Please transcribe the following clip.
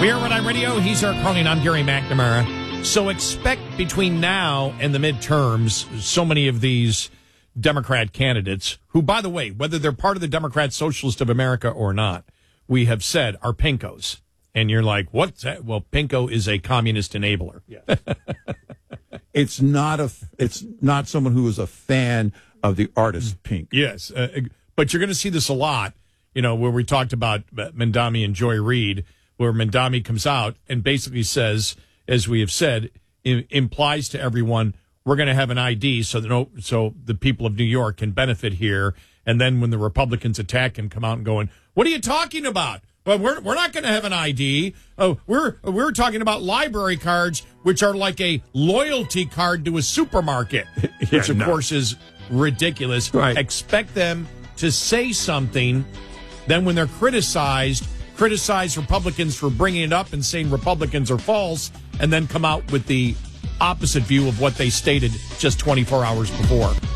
We are Rhode Island Radio. He's Eric Carlin. I'm Gary McNamara. So expect between now and the midterms, so many of these Democrat candidates, who, by the way, whether they're part of the Democrat Socialist of America or not, we have said are pinkos. And you're like, what's that? Well, pinko is a communist enabler. Yes. It's not someone who is a fan of the artist Pink. Yes, but you're going to see this a lot, where we talked about Mamdani and Joy Reid, where Mamdani comes out and basically says, as we have said, implies to everyone, we're going to have an ID so the people of New York can benefit here. And then when the Republicans attack him, come out and going, what are you talking about? Well, we're not going to have an ID. Oh, we're talking about library cards, which are like a loyalty card to a supermarket, which of course is ridiculous. Right. Expect them to say something. Then when they're criticise Republicans for bringing it up and saying Republicans are false, and then come out with the opposite view of what they stated just 24 hours before.